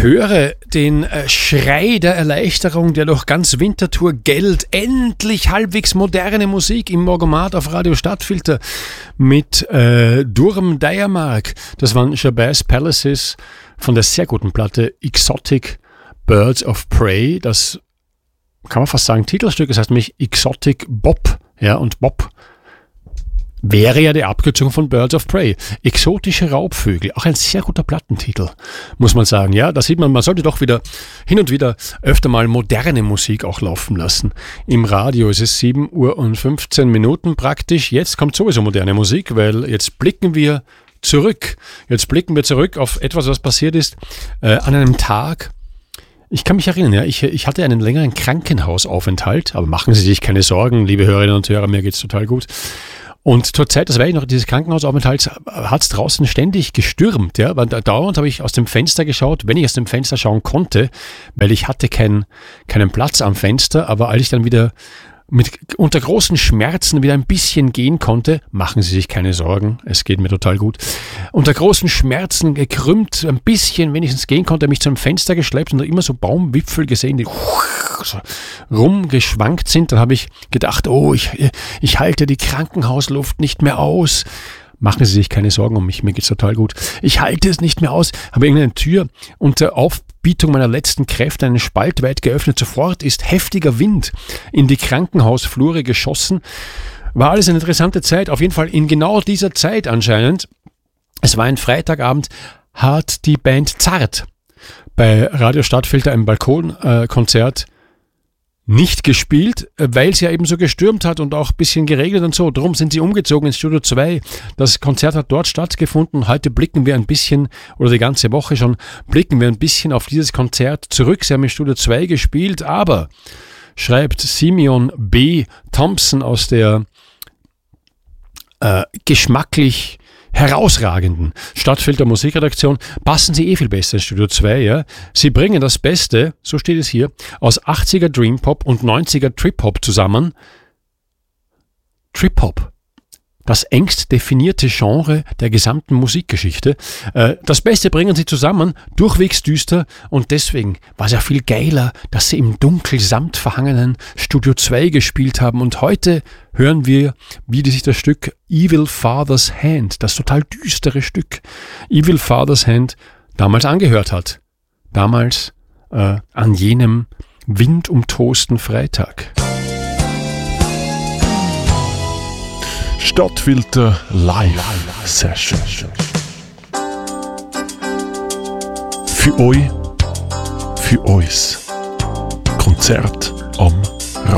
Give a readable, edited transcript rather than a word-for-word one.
höre den Schrei der Erleichterung, der durch ganz Winterthur gellt. Endlich halbwegs moderne Musik im Morgomat auf Radio Stadtfilter mit Durm Dayermark. Das waren Jabez Palaces von der sehr guten Platte Exotic Birds of Prey. Das kann man fast sagen Titelstück, das heißt nämlich Exotic Bob. Ja, und Bob wäre ja die Abkürzung von Birds of Prey. Exotische Raubvögel. Auch ein sehr guter Plattentitel, muss man sagen. Ja, da sieht man, man sollte doch wieder hin und wieder öfter mal moderne Musik auch laufen lassen. Im Radio ist es 7:15 Uhr praktisch. Jetzt kommt sowieso moderne Musik, weil jetzt blicken wir zurück. Jetzt blicken wir zurück auf etwas, was passiert ist an einem Tag. Ich kann mich erinnern, ja, ich hatte einen längeren Krankenhausaufenthalt, aber machen Sie sich keine Sorgen, liebe Hörerinnen und Hörer, mir geht's total gut. Und zur Zeit, das war ich noch, dieses Krankenhausaufenthalts, hat es draußen ständig gestürmt. Ja? Dauernd habe ich aus dem Fenster geschaut, wenn ich aus dem Fenster schauen konnte, weil ich hatte keinen Platz am Fenster, aber als ich dann wieder unter großen Schmerzen wieder ein bisschen gehen konnte, machen Sie sich keine Sorgen, es geht mir total gut, unter großen Schmerzen gekrümmt, ein bisschen wenigstens gehen konnte, mich zum Fenster geschleppt und immer so Baumwipfel gesehen, die so rumgeschwankt sind. Dann habe ich gedacht, oh, ich halte die Krankenhausluft nicht mehr aus. Machen Sie sich keine Sorgen um mich, mir geht's total gut. Ich halte es nicht mehr aus, habe irgendeine Tür unter Aufbietung meiner letzten Kräfte einen Spalt weit geöffnet. Sofort ist heftiger Wind in die Krankenhausflure geschossen. War alles eine interessante Zeit, auf jeden Fall in genau dieser Zeit anscheinend. Es war ein Freitagabend, hat die Band Zart bei Radio Stadtfilter ein Balkonkonzert nicht gespielt, weil es ja eben so gestürmt hat und auch ein bisschen geregnet und so. Darum sind sie umgezogen ins Studio 2. Das Konzert hat dort stattgefunden. Heute blicken wir ein bisschen, oder die ganze Woche schon, blicken wir ein bisschen auf dieses Konzert zurück. Sie haben im Studio 2 gespielt, aber, schreibt Simeon B. Thompson aus der geschmacklich herausragenden Stadtfilter Musikredaktion, passen sie viel besser ins Studio 2, ja. Sie bringen das Beste, so steht es hier, aus 80er Dream Pop und 90er Trip Hop zusammen. Trip Hop, das engst definierte Genre der gesamten Musikgeschichte. Das Beste bringen sie zusammen, durchwegs düster, und deswegen war es ja viel geiler, dass sie im dunkel samtverhangenen Studio 2 gespielt haben. Und heute hören wir, wie sich das Stück Evil Father's Hand, das total düstere Stück Evil Father's Hand, damals angehört hat. Damals an jenem windumtosten Freitag. Stadtfilter Live Session. Für euch, für uns. Konzert